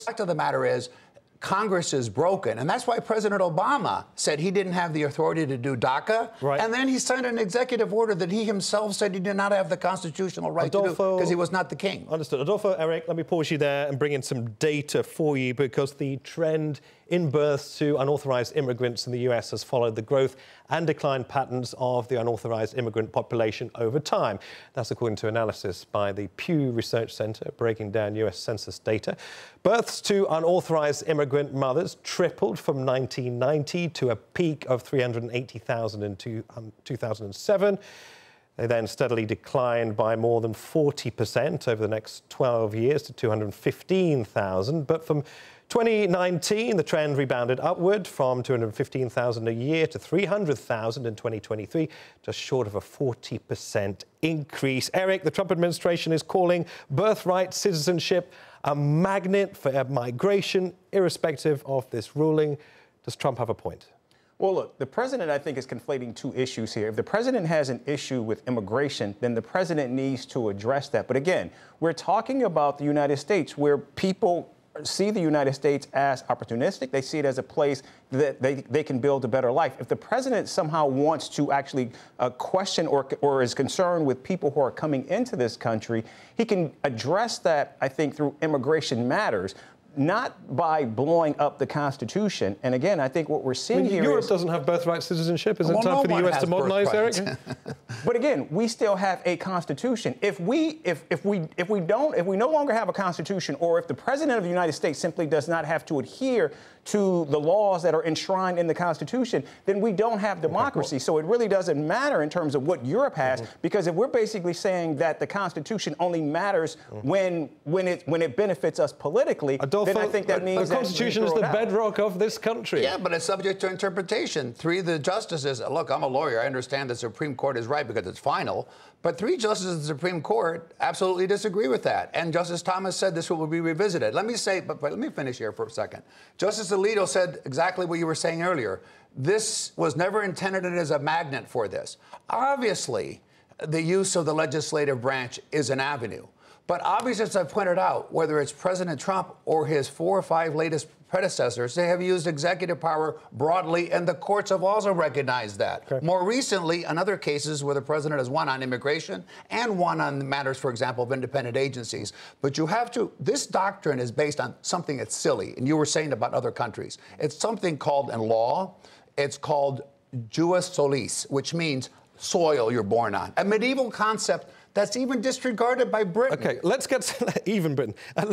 fact of the matter is, Congress is broken. And that's why President Obama said he didn't have the authority to do DACA. Right. And then he signed an executive order that he himself said he did not have the constitutional right to do because he was not the king. Understood. Adolfo, Eric, let me pause you there and bring in some data for you, because the trend in births to unauthorized immigrants in the US has followed the growth and decline patterns of the unauthorized immigrant population over time. That's according to analysis by the Pew Research Center breaking down US Census data. Births to unauthorized immigrant mothers tripled from 1990 to a peak of 380,000 in 2007. They then steadily declined by more than 40% over the next 12 years to 215,000. But from 2019, the trend rebounded upward from 215,000 a year to 300,000 in 2023, just short of a 40% increase. Eric, the Trump administration is calling birthright citizenship a magnet for migration, irrespective of this ruling. Does Trump have a point? Well, look, the president, I think, is conflating two issues here. If the president has an issue with immigration, then the president needs to address that. But again, we're talking about the United States, where people see the United States as opportunistic. They see it as a place that they can build a better life. If the president somehow wants to actually question or is concerned with people who are coming into this country, he can address that, I think, through immigration matters, not by blowing up the Constitution. And again, I think what we're seeing here Europe is... doesn't have birthright citizenship. Is it time for the US to modernize, Eric? But again, we still have a Constitution. If we no longer have a Constitution, or if the President of the United States simply does not have to adhere to the laws that are enshrined in the Constitution, then we don't have democracy. So it really doesn't matter in terms of what Europe has, because if we're basically saying that the Constitution only matters when it benefits us politically, Adolfo, then I think that means the Constitution is the bedrock of this country. Yeah, but it's subject to interpretation. Three of the justices, look, I'm a lawyer. I understand the Supreme Court is right because it's final. But three justices of the Supreme Court absolutely disagree with that. And Justice Thomas said this will be revisited. Let me say, but let me finish here for a second. Justice Alito said exactly what you were saying earlier. This was never intended as a magnet for this. Obviously, the use of the legislative branch is an avenue. But obviously, as I pointed out, whether it's President Trump or his 4 or 5 latest predecessors, they have used executive power broadly, and the courts have also recognized that. Okay. More recently, in other cases where the president has won on immigration and won on matters, for example, of independent agencies. But you have to, this doctrine is based on something that's silly, and you were saying about other countries. It's something called, in law, it's called jus solis, which means soil you're born on. A medieval concept that's even disregarded by Britain. Okay, let's get even Britain. That's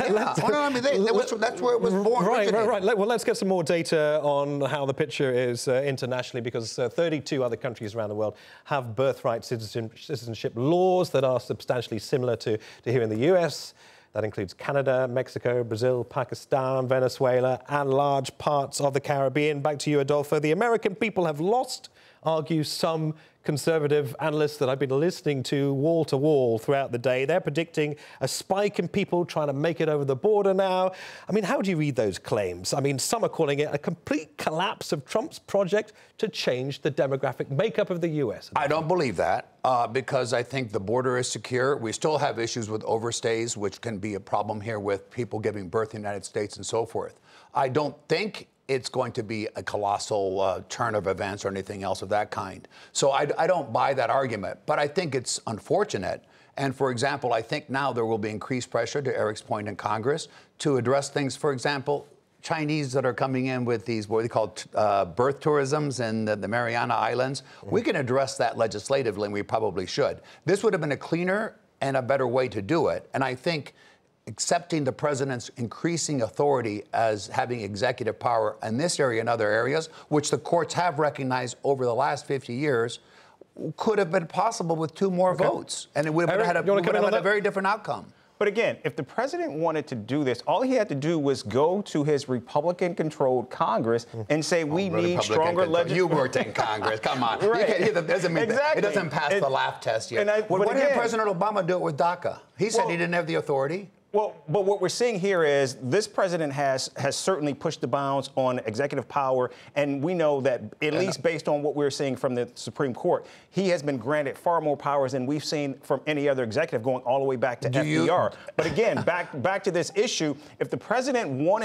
where it was born. Right. Well, let's get some more data on how the picture is internationally, because 32 other countries around the world have birthright citizenship laws that are substantially similar to here in the US. That includes Canada, Mexico, Brazil, Pakistan, Venezuela, and large parts of the Caribbean. Back to you, Adolfo. The American people have lost, argue some conservative analysts that I've been listening to wall to wall throughout the day. They're predicting a spike in people trying to make it over the border now. I mean, how do you read those claims? I mean, some are calling it a complete collapse of Trump's project to change the demographic makeup of the US. I don't believe that because I think the border is secure. We still have issues with overstays, which can be a problem here with people giving birth in the United States and so forth. I don't think it's going to be a colossal turn of events or anything else of that kind. So I don't buy that argument, but I think it's unfortunate. And for example, I think now there will be increased pressure, to Eric's point, in Congress to address things, for example, Chinese that are coming in with these, what they call birth tourisms in the Mariana Islands. We can address that legislatively, and we probably should. This would have been a cleaner and a better way to do it. And I think accepting the president's increasing authority as having executive power in this area and other areas, which the courts have recognized over the last 50 years, could have been possible with 2 more votes. And it would have had a very different outcome. But again, if the president wanted to do this, all he had to do was go to his Republican-controlled Congress and say, we need stronger legislation. You worked in Congress. Come on. Right. It doesn't pass the laugh test yet. Why did President Obama do it with DACA? He said he didn't have the authority. Well, but what we're seeing here is this president has certainly pushed the bounds on executive power, and we know that, at least based on what we're seeing from the Supreme Court, he has been granted far more powers than we've seen from any other executive, going all the way back to FDR. But again, back to this issue, if the president wanted